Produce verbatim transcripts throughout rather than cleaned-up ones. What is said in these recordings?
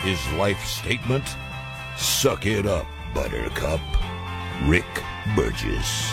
his life statement? Suck it up, Buttercup. Rick Burgess.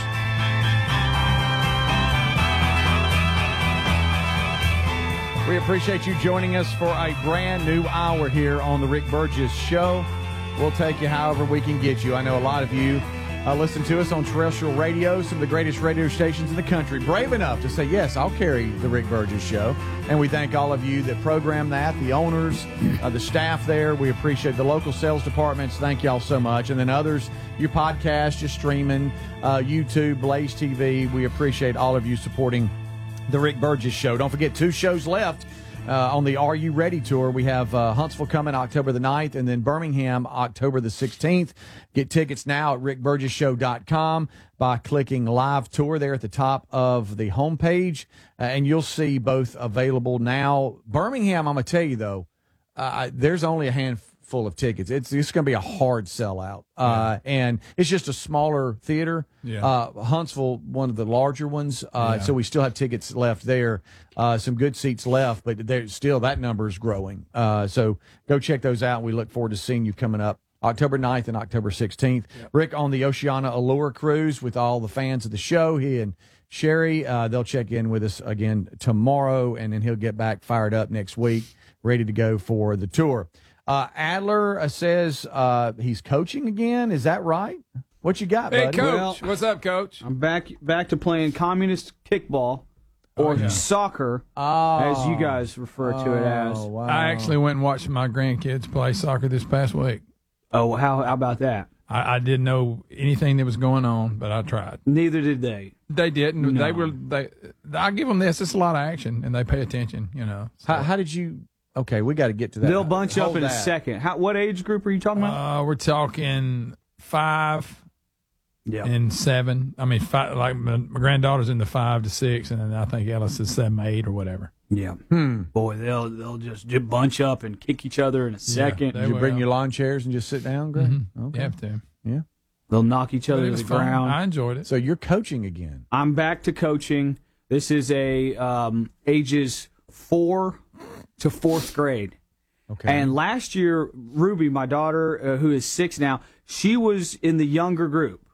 We appreciate you joining us for a brand new hour here on the Rick Burgess Show. We'll take you however we can get you. I know a lot of you uh, listen to us on terrestrial radio, some of the greatest radio stations in the country, brave enough to say, yes, I'll carry the Rick Burgess Show. And we thank all of you that program that, the owners, uh, the staff there. We appreciate the local sales departments. Thank y'all so much. And then others, your podcast, your streaming, uh, YouTube, Blaze T V. We appreciate all of you supporting the Rick Burgess Show. Don't forget, two shows left uh, on the Are You Ready tour. We have uh, Huntsville coming October the ninth, and then Birmingham October the sixteenth. Get tickets now at rick burgess show dot com by clicking Live Tour there at the top of the homepage, uh, and you'll see both available now. Birmingham, I'm going to tell you, though, uh, there's only a handful of tickets. It's, it's going to be a hard sellout, uh, yeah. and it's just a smaller theater. Yeah. Uh, Huntsville, one of the larger ones, uh, yeah. so we still have tickets left there, uh, some good seats left, but there's still that number is growing. Uh, so go check those out. We look forward to seeing you coming up October ninth and October sixteenth. Yep. Rick on the Oceana Allure cruise with all the fans of the show. He and Sherry, uh, they'll check in with us again tomorrow, and then he'll get back fired up next week, ready to go for the tour. Uh, Adler uh, says uh, he's coaching again. Is that right? What you got, Hey, buddy? Coach. Well, What's up, Coach? I'm back back to playing communist kickball, or Oh, yeah. soccer, Oh. as you guys refer to it as. Oh, wow. I actually went and watched my grandkids play soccer this past week. Oh, how, how about that? I, I didn't know anything that was going on, but I tried. Neither did they. They didn't. No. They were. They. I give them this. It's a lot of action, and they pay attention. You know. So, How, how did you? Okay, we got to get to that. They'll bunch Hold up in that. a second. How, what age group are you talking about? uh, we're talking five yeah. and seven. I mean, five, like my, my granddaughter's in the five to six, and then I think Ellis is seven, eight, or whatever. Yeah. Hmm. Boy, they'll they'll just j- bunch up and kick each other in a second. they Did you will. bring your lawn chairs and just sit down, Greg? Mm-hmm. Okay. You have to. Yeah. They'll knock each But other it to was the fun. ground. I enjoyed it. So you're coaching again. I'm back to coaching. This is a um, ages four to fourth grade. Okay. And last year, Ruby, my daughter, uh, who is six now, she was in the younger group.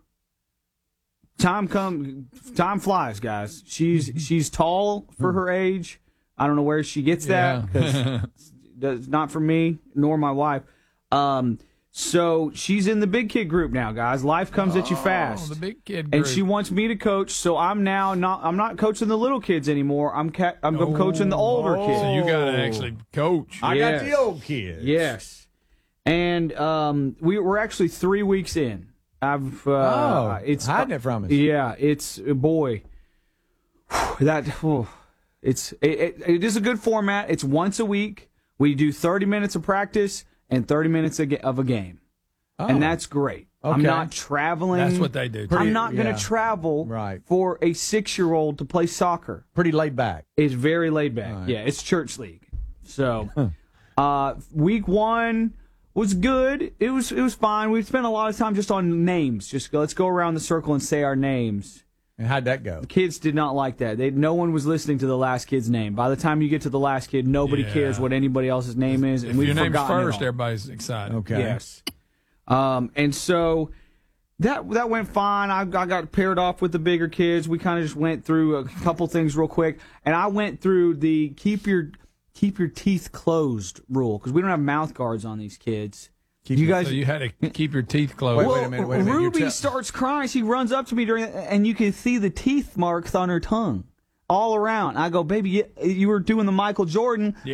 Time come, time flies, guys. She's she's tall for her age. I don't know where she gets that because it's not for me nor my wife. Um, so she's in the big kid group now, guys. Life comes at you fast. Oh, the big kid And group. she wants me to coach, so I'm now not. I'm not coaching the little kids anymore. I'm ca- I'm Oh. coaching the older Oh. kids. So you got to actually coach. I Yes. got the old kids. Yes, and um, we we're actually three weeks in. I've uh, Oh, it's hiding it from us. Yeah, it's boy, that whew, it's it, it, it is a good format. It's once a week. We do thirty minutes of practice and thirty minutes of ga- of a game, Oh. and that's great. I'm Okay. not traveling. That's what they do. too. I'm not going to yeah. travel Right. for a six-year-old to play soccer. Pretty laid back. It's very laid back. Right. Yeah, it's church league. So, uh, week one was good. It was it was fine. We spent a lot of time just on names. Just go, let's go around the circle and say our names. And how'd that go? Kids did not like that. They no one was listening to the last kid's name. By the time you get to the last kid, nobody Yeah. cares what anybody else's name is, and If we've your name's forgotten it first, all. everybody's excited. Okay. Yes. Um, and so that that went fine. I, I got paired off with the bigger kids. We kind of just went through a couple things real quick, and I went through the keep your keep your teeth closed rule because we don't have mouth guards on these kids. Keep you your- guys. So you had to keep your teeth closed. Wait, well, wait a minute, wait a minute. You're Ruby tell- starts crying. She runs up to me during, and you can see the teeth marks on her tongue all around. I go, baby, you, you were doing the Michael Jordan.